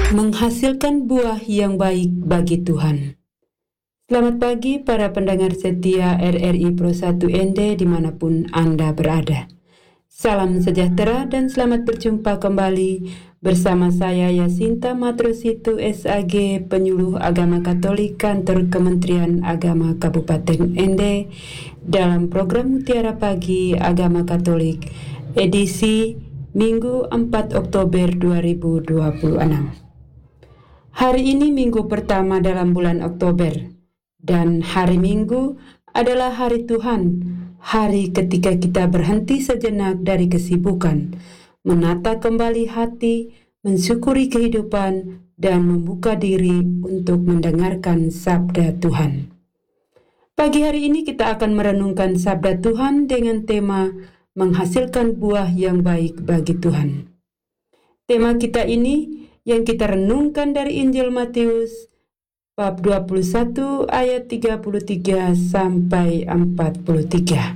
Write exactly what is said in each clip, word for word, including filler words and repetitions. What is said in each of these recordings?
Menghasilkan buah yang baik bagi Tuhan. Selamat pagi para pendengar setia R R I Pro satu N D dimanapun Anda berada. Salam sejahtera dan selamat berjumpa kembali bersama saya Yasinta Matrositu S A G, Penyuluh Agama Katolik Kantor Kementerian Agama Kabupaten N D dalam program Mutiara Pagi Agama Katolik edisi Minggu empat Oktober dua ribu dua puluh enam. Hari ini minggu pertama dalam bulan Oktober, dan hari Minggu adalah hari Tuhan, hari ketika kita berhenti sejenak dari kesibukan, menata kembali hati, mensyukuri kehidupan, dan membuka diri untuk mendengarkan sabda Tuhan. Pagi hari ini kita akan merenungkan sabda Tuhan dengan tema menghasilkan buah yang baik bagi Tuhan. Tema kita ini yang kita renungkan dari Injil Matius bab dua puluh satu ayat tiga puluh tiga sampai empat puluh tiga.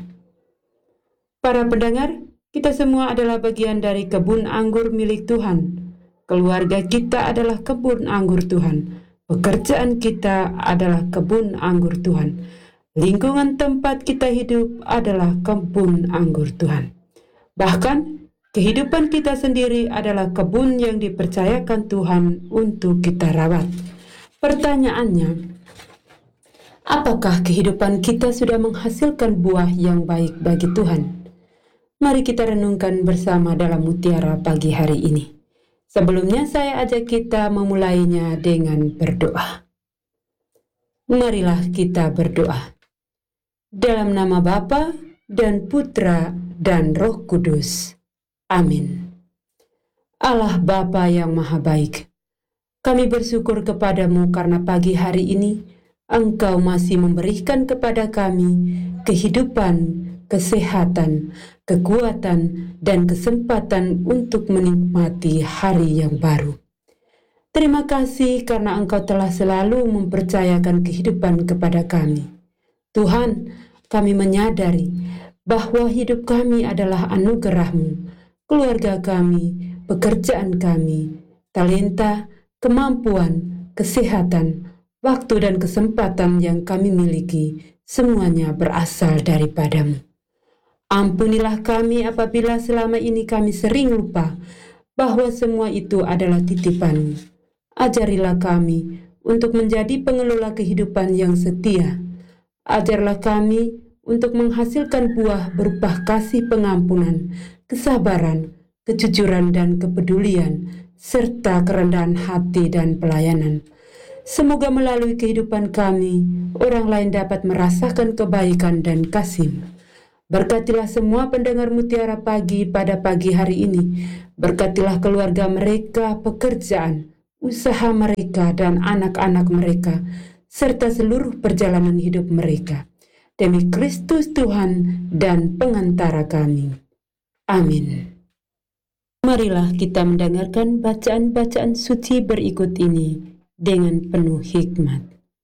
Para pendengar, kita semua adalah bagian dari kebun anggur milik Tuhan. Keluarga kita adalah kebun anggur Tuhan. Pekerjaan kita adalah kebun anggur Tuhan. Lingkungan tempat kita hidup adalah kebun anggur Tuhan. Bahkan kehidupan kita sendiri adalah kebun yang dipercayakan Tuhan untuk kita rawat. Pertanyaannya, apakah kehidupan kita sudah menghasilkan buah yang baik bagi Tuhan? Mari kita renungkan bersama dalam Mutiara Pagi hari ini. Sebelumnya saya ajak kita memulainya dengan berdoa. Marilah kita berdoa. Dalam nama Bapa dan Putra dan Roh Kudus. Amin. Allah Bapa yang Maha Baik, kami bersyukur kepadamu karena pagi hari ini Engkau masih memberikan kepada kami kehidupan, kesehatan, kekuatan, dan kesempatan untuk menikmati hari yang baru. Terima kasih karena Engkau telah selalu mempercayakan kehidupan kepada kami. Tuhan, kami menyadari bahwa hidup kami adalah anugerah-Mu. Keluarga kami, pekerjaan kami, talenta, kemampuan, kesehatan, waktu dan kesempatan yang kami miliki, semuanya berasal daripada-Mu. Ampunilah kami apabila selama ini kami sering lupa bahwa semua itu adalah titipan-Mu. Ajarilah kami untuk menjadi pengelola kehidupan yang setia. Ajarlah kami untuk menghasilkan buah berupa kasih pengampunan, kesabaran, kejujuran dan kepedulian, serta kerendahan hati dan pelayanan. Semoga melalui kehidupan kami, orang lain dapat merasakan kebaikan dan kasih. Berkatilah semua pendengar Mutiara Pagi pada pagi hari ini. Berkatilah keluarga mereka, pekerjaan, usaha mereka, dan anak-anak mereka, serta seluruh perjalanan hidup mereka. Demi Kristus Tuhan dan pengantara kami. Amin. Marilah kita mendengarkan bacaan-bacaan suci berikut ini dengan penuh hikmat.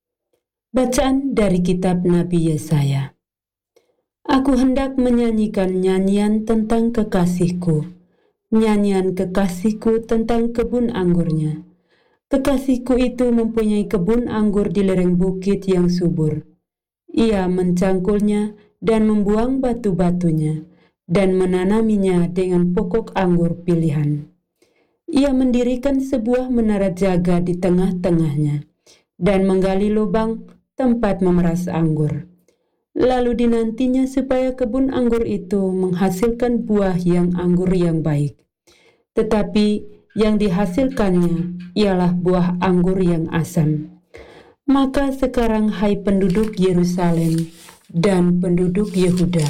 Bacaan dari kitab Nabi Yesaya. Aku hendak menyanyikan nyanyian tentang kekasihku, nyanyian kekasihku tentang kebun anggurnya. Kekasihku itu mempunyai kebun anggur di lereng bukit yang subur. Ia mencangkulnya dan membuang batu-batunya, dan menanaminya dengan pokok anggur pilihan. Ia mendirikan sebuah menara jaga di tengah-tengahnya, dan menggali lubang tempat memeras anggur. Lalu dinantinya supaya kebun anggur itu menghasilkan buah yang anggur yang baik. Tetapi yang dihasilkannya ialah buah anggur yang asam. Maka sekarang hai penduduk Yerusalem dan penduduk Yehuda,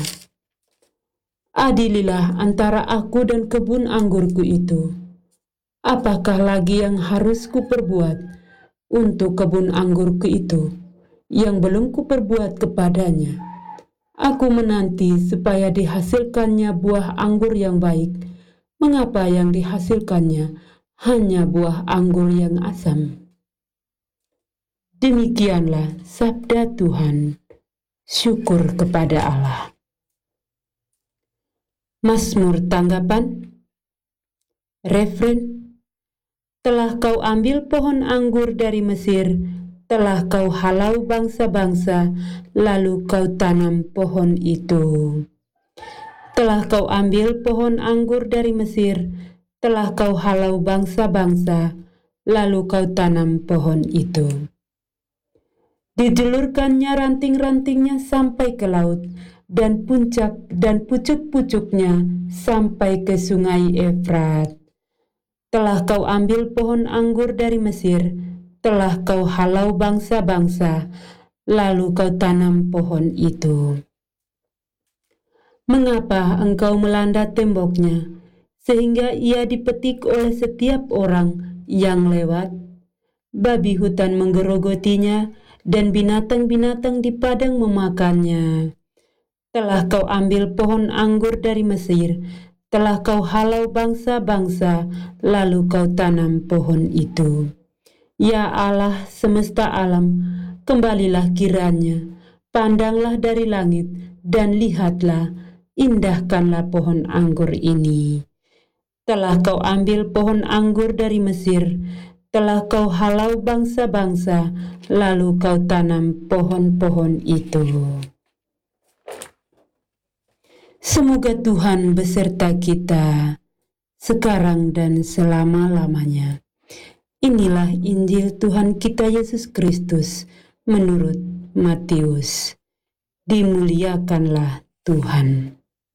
adililah antara aku dan kebun anggurku itu. Apakah lagi yang harus kuperbuat untuk kebun anggurku itu yang belum kuperbuat kepadanya? Aku menanti supaya dihasilkannya buah anggur yang baik. Mengapa yang dihasilkannya hanya buah anggur yang asam? Demikianlah sabda Tuhan. Syukur kepada Allah. Mazmur tanggapan, referen, Telah kau ambil pohon anggur dari Mesir, telah kau halau bangsa-bangsa, lalu kau tanam pohon itu. Telah kau ambil pohon anggur dari Mesir, telah kau halau bangsa-bangsa, lalu kau tanam pohon itu. Dijulurkannya ranting-rantingnya sampai ke laut, dan puncak dan pucuk-pucuknya sampai ke sungai Efrat. Telah kau ambil pohon anggur dari Mesir, telah kau halau bangsa-bangsa, lalu kau tanam pohon itu. Mengapa engkau melanda temboknya, sehingga ia dipetik oleh setiap orang yang lewat? Babi hutan menggerogotinya, dan binatang-binatang di padang memakannya. Telah kau ambil pohon anggur dari Mesir, telah kau halau bangsa-bangsa, lalu kau tanam pohon itu. Ya Allah semesta alam, kembalilah kiranya, pandanglah dari langit, dan lihatlah, indahkanlah pohon anggur ini. Telah kau ambil pohon anggur dari Mesir, telah kau halau bangsa-bangsa, lalu kau tanam pohon-pohon itu. Semoga Tuhan beserta kita, sekarang dan selama-lamanya. Inilah Injil Tuhan kita Yesus Kristus menurut Matius. Dimuliakanlah Tuhan.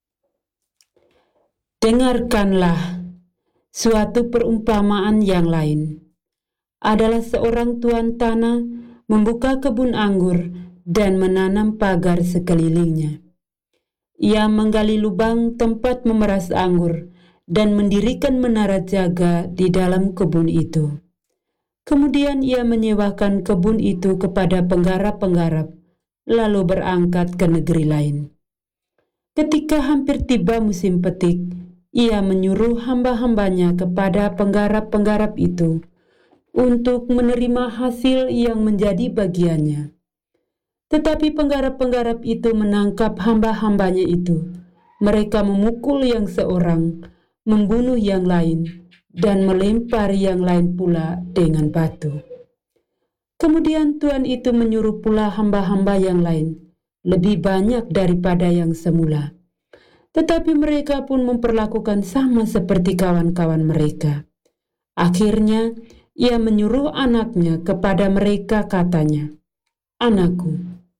Dengarkanlah suatu perumpamaan yang lain. Adalah seorang tuan tanah membuka kebun anggur dan menanam pagar sekelilingnya. Ia menggali lubang tempat memeras anggur dan mendirikan menara jaga di dalam kebun itu. Kemudian ia menyewakan kebun itu kepada penggarap-penggarap, lalu berangkat ke negeri lain. Ketika hampir tiba musim petik, ia menyuruh hamba-hambanya kepada penggarap-penggarap itu untuk menerima hasil yang menjadi bagiannya. Tetapi penggarap-penggarap itu menangkap hamba-hambanya itu. Mereka memukul yang seorang, membunuh yang lain, dan melempar yang lain pula dengan batu. Kemudian Tuhan itu menyuruh pula hamba-hamba yang lain, lebih banyak daripada yang semula. Tetapi mereka pun memperlakukan sama seperti kawan-kawan mereka. Akhirnya, ia menyuruh anaknya kepada mereka, katanya, "Anakku,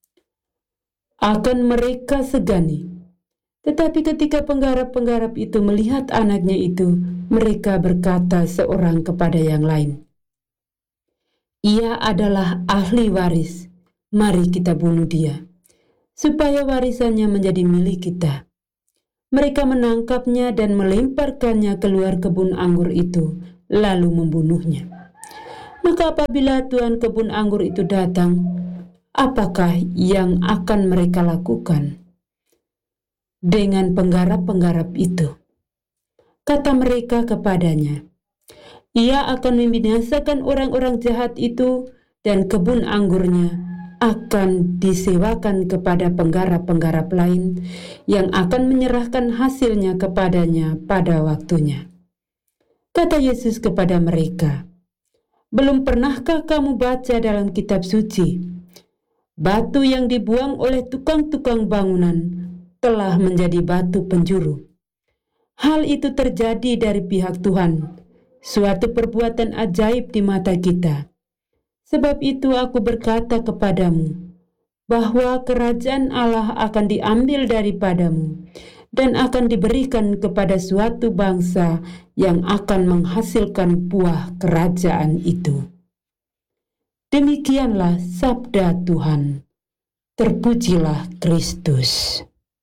akan mereka segani." Tetapi ketika penggarap-penggarap itu melihat anaknya itu, mereka berkata seorang kepada yang lain, "Ia adalah ahli waris, mari kita bunuh dia, supaya warisannya menjadi milik kita." Mereka menangkapnya dan melemparkannya keluar kebun anggur itu, lalu membunuhnya. Maka apabila tuan kebun anggur itu datang, apakah yang akan mereka lakukan dengan penggarap-penggarap itu? Kata mereka kepadanya, "Ia akan membinasakan orang-orang jahat itu, dan kebun anggurnya akan disewakan kepada penggarap-penggarap lain yang akan menyerahkan hasilnya kepadanya pada waktunya." Kata Yesus kepada mereka, "Belum pernahkah kamu baca dalam kitab suci, batu yang dibuang oleh tukang-tukang bangunan telah menjadi batu penjuru? Hal itu terjadi dari pihak Tuhan, suatu perbuatan ajaib di mata kita. Sebab itu aku berkata kepadamu, bahwa kerajaan Allah akan diambil daripadamu dan akan diberikan kepada suatu bangsa yang akan menghasilkan buah kerajaan itu." Demikianlah sabda Tuhan. Terpujilah Kristus.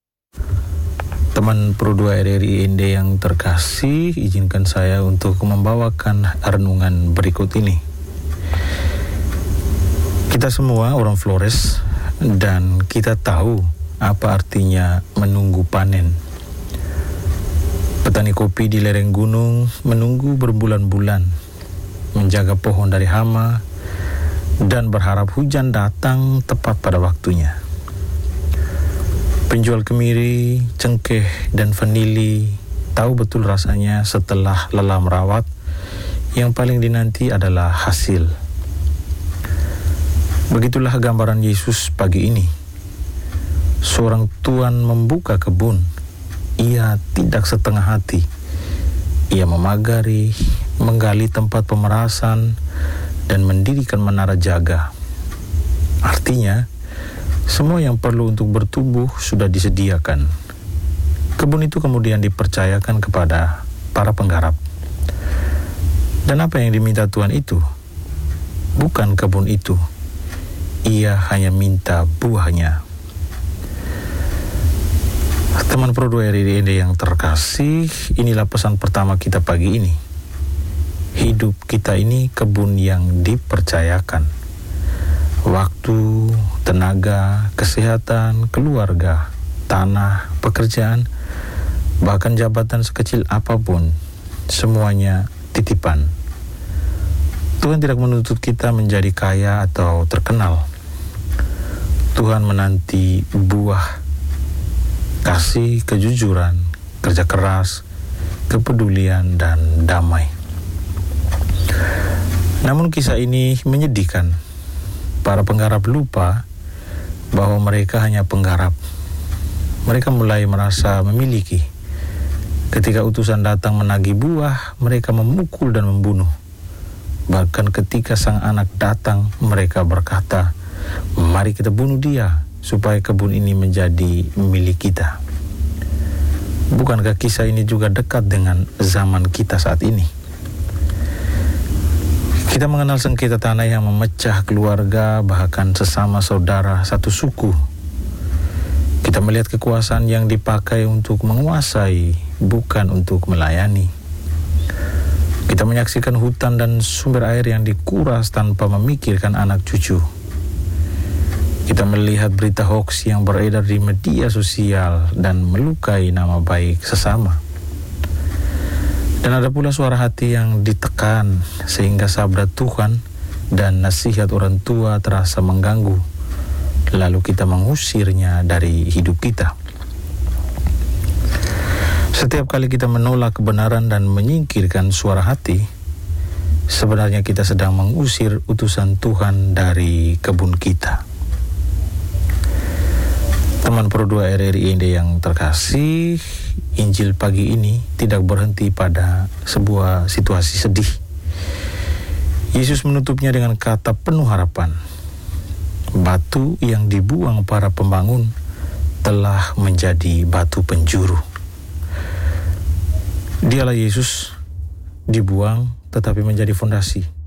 Teman Pro dua R R I Ende yang terkasih, izinkan saya untuk membawakan renungan berikut ini. Kita semua orang Flores, dan kita tahu apa artinya menunggu panen. Petani kopi di lereng gunung menunggu berbulan-bulan, menjaga pohon dari hama, dan berharap hujan datang tepat pada waktunya. Penjual kemiri, cengkeh, dan vanili tahu betul rasanya setelah lelah merawat, yang paling dinanti adalah hasil. Begitulah gambaran Yesus pagi ini. Seorang tuan membuka kebun. Ia tidak setengah hati. Ia memagari, menggali tempat pemerasan, dan mendirikan menara jaga. Artinya, semua yang perlu untuk bertumbuh sudah disediakan. Kebun itu kemudian dipercayakan kepada para penggarap. Dan apa yang diminta Tuhan itu? Bukan kebun itu. Ia hanya minta buahnya. Teman Pro dua R I D yang terkasih, inilah pesan pertama kita pagi ini. Hidup kita ini kebun yang dipercayakan. Waktu, tenaga, kesehatan, keluarga, tanah, pekerjaan, bahkan jabatan sekecil apapun, semuanya titipan. Tuhan tidak menuntut kita menjadi kaya atau terkenal. Tuhan menanti buah kasih, kejujuran, kerja keras, kepedulian, dan damai. Namun kisah ini menyedihkan. Para penggarap lupa bahwa mereka hanya penggarap. Mereka mulai merasa memiliki. Ketika utusan datang menagih buah, mereka memukul dan membunuh. Bahkan ketika sang anak datang, mereka berkata, "Mari kita bunuh dia, supaya kebun ini menjadi milik kita." Bukankah kisah ini juga dekat dengan zaman kita saat ini? Kita mengenal sengketa tanah yang memecah keluarga, bahkan sesama saudara satu suku. Kita melihat kekuasaan yang dipakai untuk menguasai, bukan untuk melayani. Kita menyaksikan hutan dan sumber air yang dikuras tanpa memikirkan anak cucu. Kita melihat berita hoax yang beredar di media sosial dan melukai nama baik sesama. Dan ada pula suara hati yang ditekan sehingga sabda Tuhan dan nasihat orang tua terasa mengganggu. Lalu kita mengusirnya dari hidup kita. Setiap kali kita menolak kebenaran dan menyingkirkan suara hati, sebenarnya kita sedang mengusir utusan Tuhan dari kebun kita. Teman Pro dua R R I yang terkasih, Injil pagi ini tidak berhenti pada sebuah situasi sedih. Yesus menutupnya dengan kata penuh harapan. Batu yang dibuang para pembangun telah menjadi batu penjuru. Dialah Yesus dibuang tetapi menjadi fondasi.